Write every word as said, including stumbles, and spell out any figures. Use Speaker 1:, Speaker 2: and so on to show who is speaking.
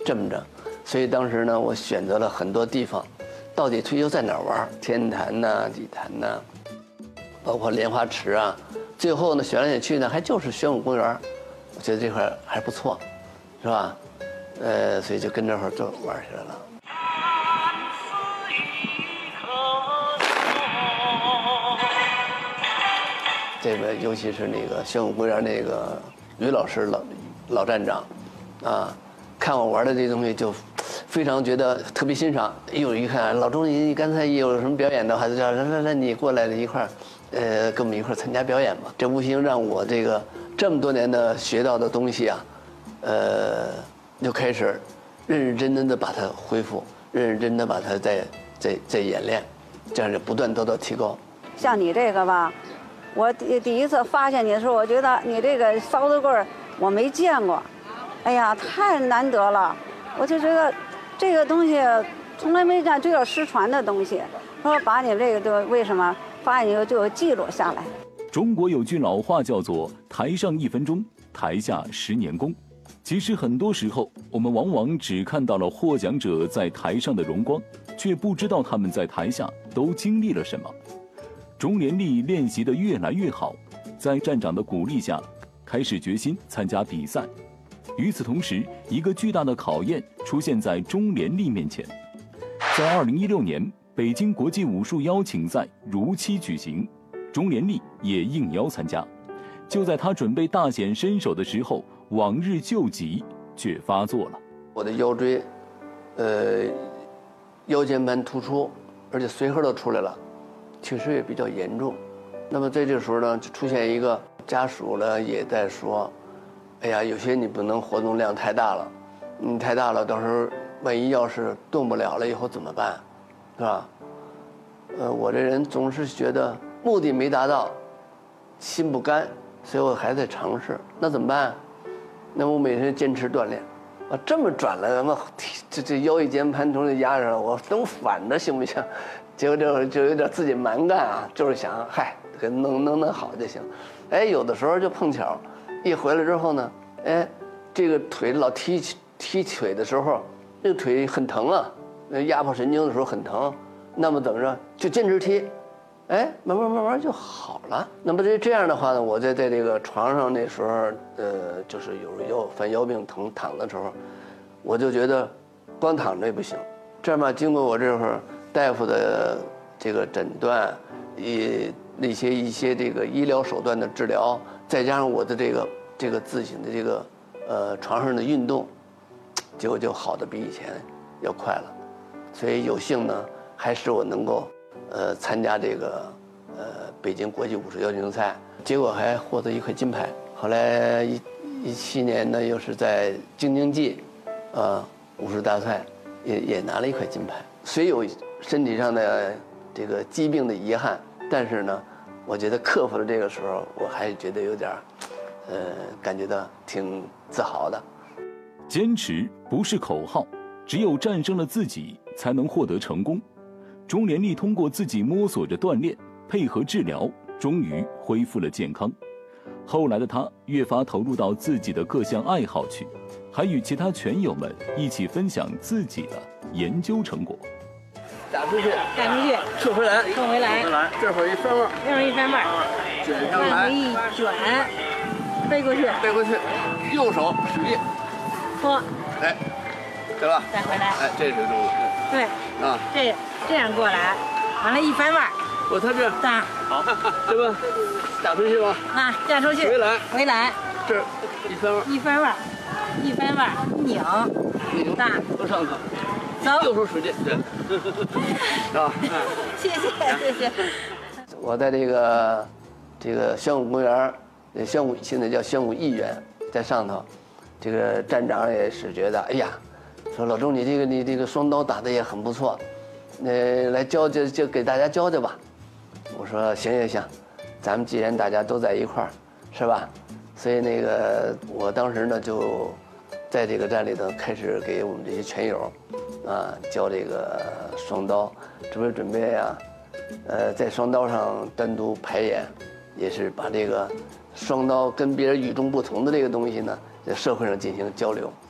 Speaker 1: 这么着。所以当时呢，我选择了很多地方，到底退休在哪儿玩？天坛呐、地坛呐，包括莲花池啊。最后呢，选来选去呢，还就是玄武公园，我觉得这块还不错，是吧？呃，所以就跟这块儿就玩起来了。这个尤其是那个玄武公园那个吕老师老老站长，啊，看我玩的这东西就非常觉得特别欣赏。哎呦，一看老钟，你刚才有什么表演的话，就叫来来来，你过来了一块儿，呃，跟我们一块儿参加表演吧。这无形让我这个这么多年的学到的东西啊，呃，就开始认认真真的把它恢复，认认真真的把它再再再演练，这样就不断得到提高。
Speaker 2: 像你这个吧。我第第一次发现你的时候，我觉得你这个烧子棍儿我没见过，哎呀，太难得了！我就觉得这个东西从来没见，这叫失传的东西。说把你这个就为什么发现以后就记录下来。
Speaker 3: 中国有句老话叫做“台上一分钟，台下十年功”。其实很多时候，我们往往只看到了获奖者在台上的荣光，却不知道他们在台下都经历了什么。钟连丽练习得越来越好，在站长的鼓励下，开始决心参加比赛。与此同时，一个巨大的考验出现在钟连丽面前。在二零一六年，北京国际武术邀请赛如期举行，钟连丽也应邀参加。就在她准备大显身手的时候，往日旧疾却发作了。
Speaker 1: 我的腰椎，呃，腰间盘突出，而且髓核都出来了。确实也比较严重，那么在这时候呢，就出现一个家属呢也在说，哎呀，有些你不能活动量太大了，你太大了，到时候万一要是动不了了以后怎么办，是吧？呃，我这人总是觉得目的没达到，心不甘，所以我还在尝试。那怎么办？那我每天坚持锻炼，啊，这么转了，他妈这这腰椎间盘突出压上了，我弄反的行不行？结果就就有点自己蛮干啊，就是想嗨，给弄弄弄好就行。哎，有的时候就碰巧，一回来之后呢，哎，这个腿老踢踢腿的时候，这个腿很疼啊，那压迫神经的时候很疼。那么怎么着，就坚持踢，哎，慢慢慢慢就好了。那么这这样的话呢，我在在这个床上那时候，呃，就是有腰犯腰病疼躺的时候，我就觉得光躺着也不行。这样吧，经过我这会儿。大夫的这个诊断，以那些一些这个医疗手段的治疗，再加上我的这个这个自行的这个呃床上的运动，结果就好的比以前要快了。所以有幸呢，还使我能够呃参加这个呃北京国际武术邀请赛，结果还获得一块金牌。后来一一七年呢，又是在京津冀啊武术大赛也也拿了一块金牌。虽有身体上的这个疾病的遗憾，但是呢，我觉得克服了这个时候，我还是觉得有点，呃，感觉到挺自豪的。
Speaker 3: 坚持不是口号，只有战胜了自己，才能获得成功。钟连丽通过自己摸索着锻炼，配合治疗，终于恢复了健康。后来的她越发投入到自己的各项爱好去，还与其他拳友们一起分享自己的研究成果。
Speaker 1: 打出去，
Speaker 4: 打出去，
Speaker 1: 撤回来，
Speaker 4: 撤回来，
Speaker 1: 这会儿一翻腕，
Speaker 4: 这会儿一翻腕，
Speaker 1: 卷上来，
Speaker 4: 往回一卷，背过去，
Speaker 1: 背过去，右手使力，
Speaker 4: 拖，
Speaker 1: 哎，对吧？
Speaker 4: 再回来，
Speaker 1: 哎，这是动作，
Speaker 4: 对，
Speaker 1: 啊，
Speaker 4: 这这样过来，完了，一翻腕，
Speaker 1: 我他这
Speaker 4: 打，
Speaker 1: 好，对吧？打出去吧，
Speaker 4: 啊，架出去，
Speaker 1: 回来，
Speaker 4: 回来，
Speaker 1: 这一翻腕，
Speaker 4: 一翻腕，一翻腕，拧，
Speaker 1: 拧，
Speaker 4: 打，
Speaker 1: 都上头。
Speaker 4: 走，
Speaker 1: 右手使劲，对，是吧？
Speaker 4: 谢谢谢谢。
Speaker 1: 我在这个这个宣武公园，宣武现在叫宣武艺园，在上头，这个站长也是觉得，哎呀，说老钟你这个你这个双刀打得也很不错，呃，来教就就给大家教教吧。我说行行行，咱们既然大家都在一块儿，是吧？所以那个我当时呢就在这个站里头开始给我们这些拳友。啊，教这个双刀，这不是准备啊，呃，在双刀上单独排演，也是把这个双刀跟别人与众不同的这个东西呢，在社会上进行交流。